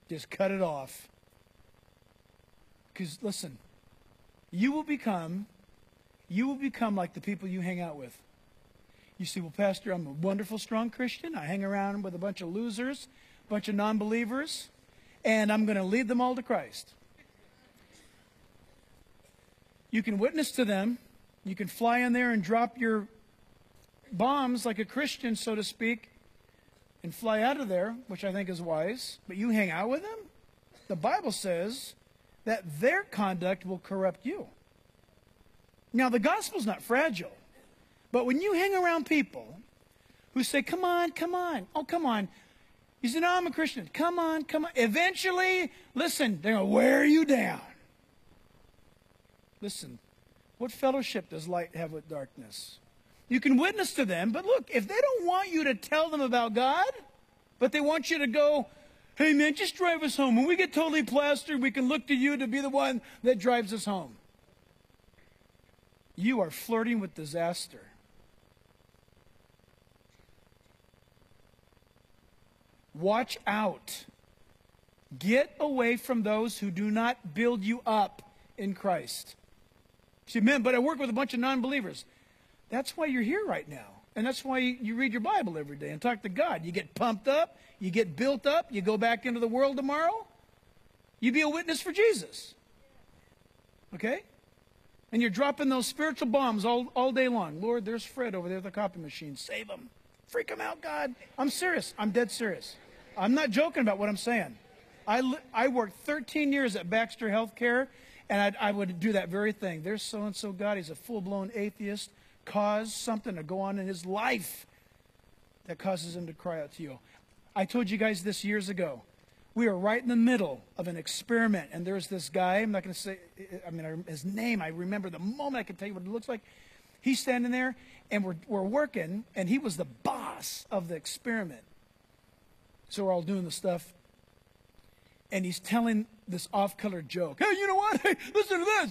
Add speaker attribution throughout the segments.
Speaker 1: Just cut it off. Because, listen, you will become like the people you hang out with. You say, well, Pastor, I'm a wonderful, strong Christian. I hang around with a bunch of losers, a bunch of non-believers, and I'm going to lead them all to Christ. You can witness to them. You can fly in there and drop your bombs like a Christian, so to speak, and fly out of there, which I think is wise. But you hang out with them? The Bible says that their conduct will corrupt you. Now, the gospel's not fragile. But when you hang around people who say, come on, come on, oh, come on. You say, no, I'm a Christian. Come on, come on. Eventually, listen, they're going to wear you down. Listen, what fellowship does light have with darkness? You can witness to them, but look, if they don't want you to tell them about God, but they want you to go, hey man, just drive us home. When we get totally plastered, we can look to you to be the one that drives us home. You are flirting with disaster. Watch out. Get away from those who do not build you up in Christ. You say, man, but I work with a bunch of non-believers. That's why you're here right now. And that's why you read your Bible every day and talk to God. You get pumped up. You get built up. You go back into the world tomorrow. You be a witness for Jesus. Okay? And you're dropping those spiritual bombs all day long. Lord, there's Fred over there at the copy machine. Save him. Freak him out, God. I'm serious. I'm dead serious. I'm not joking about what I'm saying. I worked 13 years at Baxter Healthcare, and I would do that very thing. There's so-and-so God. He's a full-blown atheist. Cause something to go on in his life that causes him to cry out to you. I told you guys this years ago. We are right in the middle of an experiment, and there's this guy. I'm not going to say, his name. I remember the moment. I can tell you what he looks like. He's standing there, and we're working, and he was the boss of the experiment. So we're all doing the stuff, and he's telling this off-color joke. Hey, you know what? Hey, listen to this.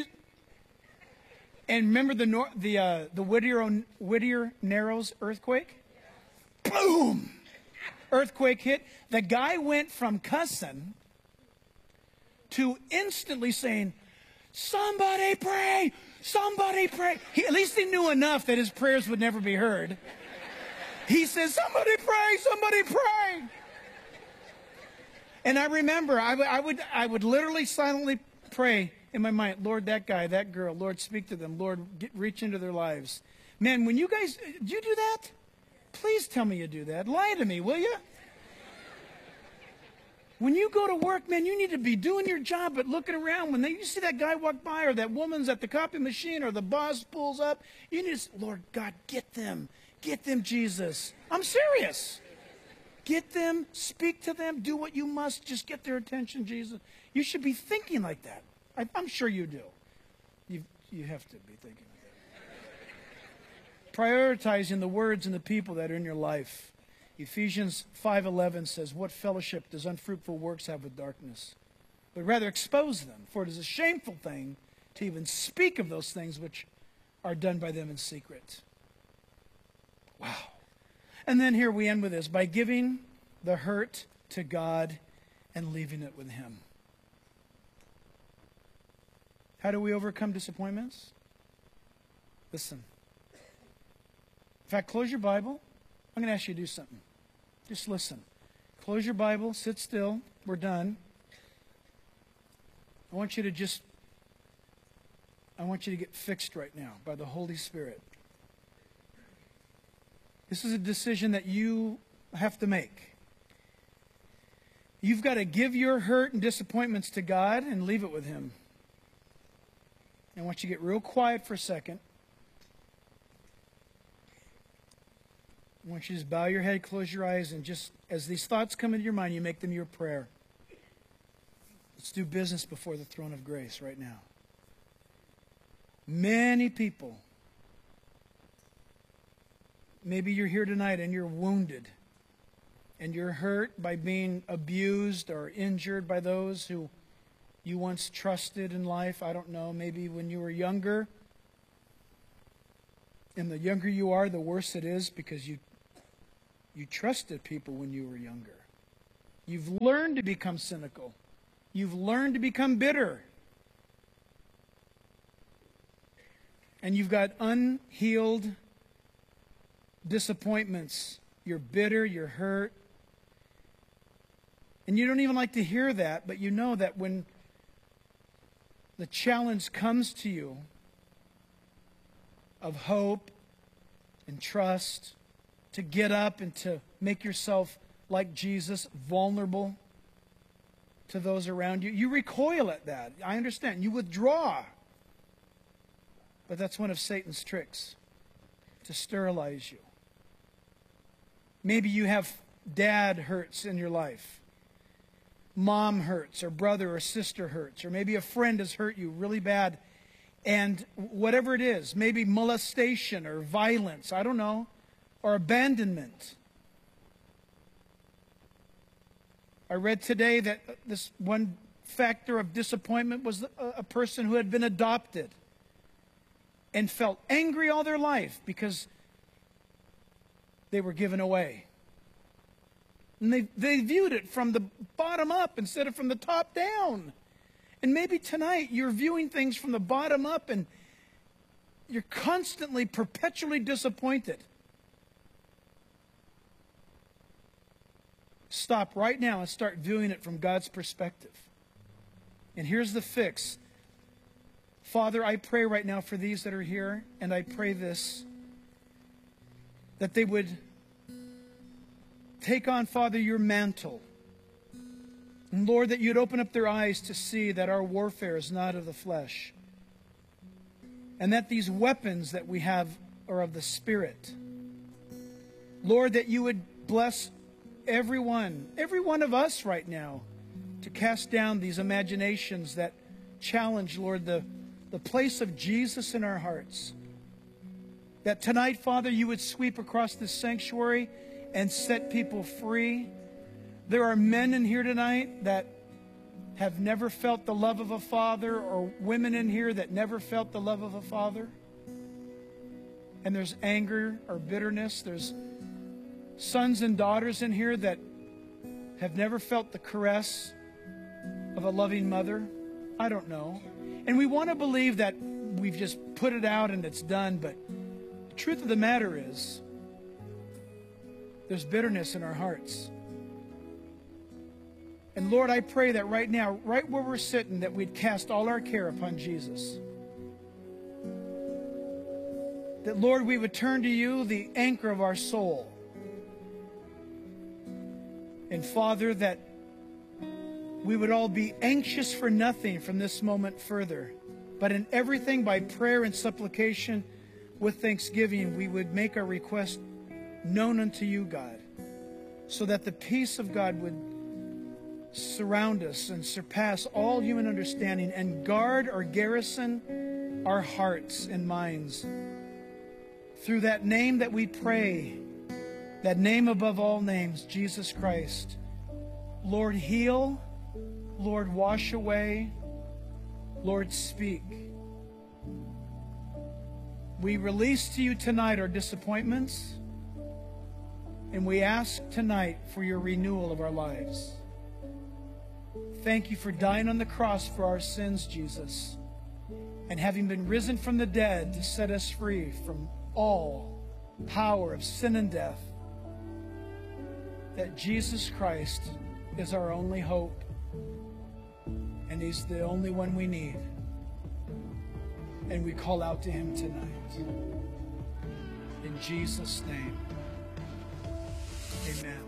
Speaker 1: And remember the Whittier Narrows earthquake? Boom! Earthquake hit. The guy went from cussing to instantly saying, somebody pray! Somebody pray! At least he knew enough that his prayers would never be heard. He says, somebody pray! Somebody pray! And I remember, I would literally silently pray in my mind, Lord, that guy, that girl, Lord, speak to them. Lord, reach into their lives. Man, when you guys, do you do that? Please tell me you do that. Lie to me, will you? When you go to work, man, you need to be doing your job, but looking around. When you see that guy walk by, or that woman's at the copy machine, or the boss pulls up, you need to, Lord God, get them. Get them, Jesus. I'm serious. Get them, speak to them, do what you must. Just get their attention, Jesus. You should be thinking like that. I'm sure you do. You have to be thinking of that. Prioritizing the words and the people that are in your life. Ephesians 5:11 says, what fellowship does unfruitful works have with darkness? But rather expose them, for it is a shameful thing to even speak of those things which are done by them in secret. Wow. And then here we end with this, by giving the hurt to God and leaving it with Him. How do we overcome disappointments? Listen. In fact, close your Bible. I'm going to ask you to do something. Just listen. Close your Bible. Sit still. We're done. I want you to get fixed right now by the Holy Spirit. This is a decision that you have to make. You've got to give your hurt and disappointments to God and leave it with Him. I want you to get real quiet for a second. I want you to just bow your head, close your eyes, and just as these thoughts come into your mind, you make them your prayer. Let's do business before the throne of grace right now. Many people, maybe you're here tonight and you're wounded and you're hurt by being abused or injured by those who you once trusted in life. I don't know, maybe when you were younger. And the younger you are, the worse it is because you trusted people when you were younger. You've learned to become cynical. You've learned to become bitter. And you've got unhealed disappointments. You're bitter, you're hurt. And you don't even like to hear that, but you know that when the challenge comes to you of hope and trust, to get up and to make yourself like Jesus, vulnerable to those around you, you recoil at that. I understand. You withdraw. But that's one of Satan's tricks, to sterilize you. Maybe you have dad hurts in your life. Mom hurts, or brother or sister hurts, or maybe a friend has hurt you really bad. And whatever it is, maybe molestation or violence, I don't know, or abandonment. I read today that this one factor of disappointment was a person who had been adopted and felt angry all their life because they were given away. And they viewed it from the bottom up instead of from the top down. And maybe tonight you're viewing things from the bottom up and you're constantly, perpetually disappointed. Stop right now and start viewing it from God's perspective. And here's the fix. Father, I pray right now for these that are here, and I pray this, that they would take on, Father, your mantle. And Lord, that you'd open up their eyes to see that our warfare is not of the flesh, and that these weapons that we have are of the Spirit. Lord, that you would bless every one of us right now to cast down these imaginations that challenge, Lord, the place of Jesus in our hearts. That tonight, Father, you would sweep across this sanctuary and set people free. There are men in here tonight that have never felt the love of a father, or women in here that never felt the love of a father. And there's anger or bitterness. There's sons and daughters in here that have never felt the caress of a loving mother. I don't know. And we want to believe that we've just put it out and it's done, but the truth of the matter is there's bitterness in our hearts. And Lord, I pray that right now, right where we're sitting, that we'd cast all our care upon Jesus. That, Lord, we would turn to you, the anchor of our soul. And Father, that we would all be anxious for nothing from this moment further, but in everything by prayer and supplication with thanksgiving, we would make our request known unto you, God, so that the peace of God would surround us and surpass all human understanding and guard or garrison our hearts and minds. Through that name that we pray, that name above all names, Jesus Christ. Lord, heal. Lord, wash away. Lord, speak. We release to you tonight our disappointments, and we ask tonight for your renewal of our lives. Thank you for dying on the cross for our sins, Jesus, and having been risen from the dead to set us free from all power of sin and death. That Jesus Christ is our only hope, and he's the only one we need. And we call out to him tonight. In Jesus' name, amen.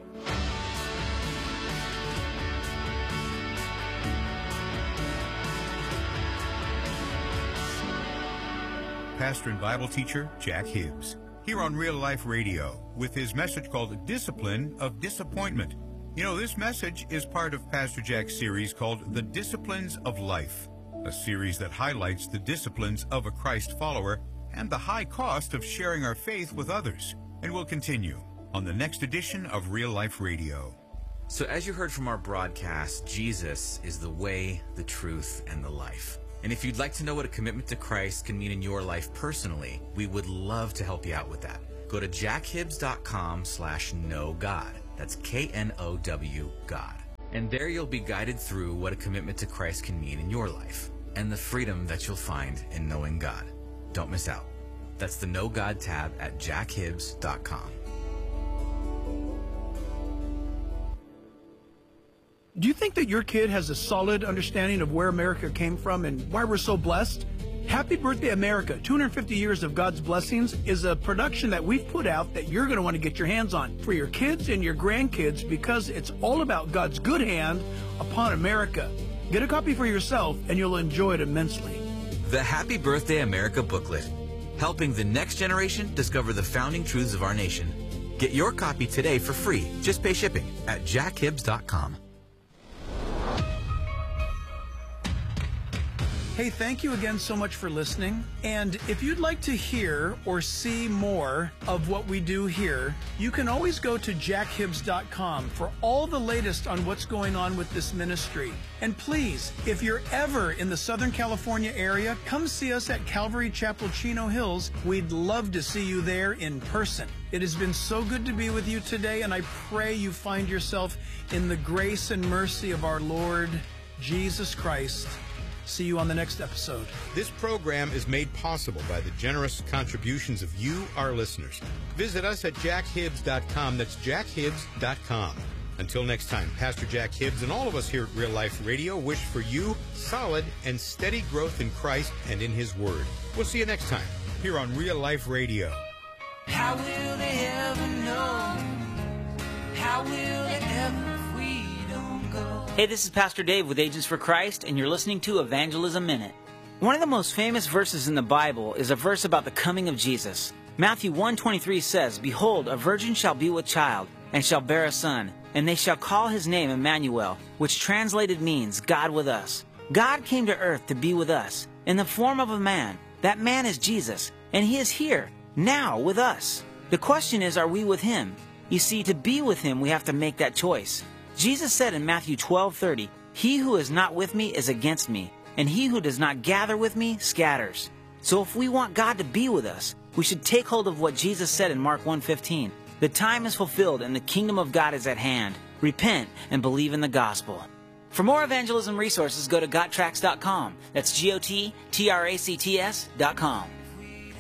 Speaker 2: Pastor and Bible teacher Jack Hibbs, here on Real Life Radio, with his message called Discipline of Disappointment. You know, this message is part of Pastor Jack's series called The Disciplines of Life, a series that highlights the disciplines of a Christ follower and the high cost of sharing our faith with others. And we'll continue on the next edition of Real Life Radio.
Speaker 3: So as you heard from our broadcast, Jesus is the way, the truth, and the life. And if you'd like to know what a commitment to Christ can mean in your life personally, we would love to help you out with that. Go to jackhibbs.com/knowgod. That's K-N-O-W, God. And there you'll be guided through what a commitment to Christ can mean in your life and the freedom that you'll find in knowing God. Don't miss out. That's the Know God tab at jackhibbs.com.
Speaker 1: Do you think that your kid has a solid understanding of where America came from and why we're so blessed? Happy Birthday America, 250 Years of God's Blessings is a production that we've put out that you're going to want to get your hands on for your kids and your grandkids because it's all about God's good hand upon America. Get a copy for yourself and you'll enjoy it immensely.
Speaker 3: The Happy Birthday America booklet, helping the next generation discover the founding truths of our nation. Get your copy today for free. Just pay shipping at jackhibbs.com.
Speaker 1: Hey, thank you again so much for listening. And if you'd like to hear or see more of what we do here, you can always go to jackhibbs.com for all the latest on what's going on with this ministry. And please, if you're ever in the Southern California area, come see us at Calvary Chapel, Chino Hills. We'd love to see you there in person. It has been so good to be with you today, and I pray you find yourself in the grace and mercy of our Lord Jesus Christ. See you on the next episode.
Speaker 2: This program is made possible by the generous contributions of you, our listeners. Visit us at jackhibbs.com. That's jackhibbs.com. Until next time, Pastor Jack Hibbs and all of us here at Real Life Radio wish for you solid and steady growth in Christ and in His Word. We'll see you next time here on Real Life Radio.
Speaker 4: How will they ever know? How will they ever?
Speaker 5: Hey, this is Pastor Dave with Agents for Christ, and you're listening to Evangelism Minute. One of the most famous verses in the Bible is a verse about the coming of Jesus. Matthew 1:23 says, "Behold, a virgin shall be with child, and shall bear a son, and they shall call his name Emmanuel," which translated means God with us. God came to earth to be with us in the form of a man. That man is Jesus, and he is here, now, with us. The question is, are we with him? You see, to be with him, we have to make that choice. Jesus said in Matthew 12:30, "He who is not with me is against me, and he who does not gather with me scatters." So if we want God to be with us, we should take hold of what Jesus said in Mark 1:15. The time is fulfilled and the kingdom of God is at hand. Repent and believe in the gospel. For more evangelism resources, go to gottracts.com. That's GOTTRACTS.com.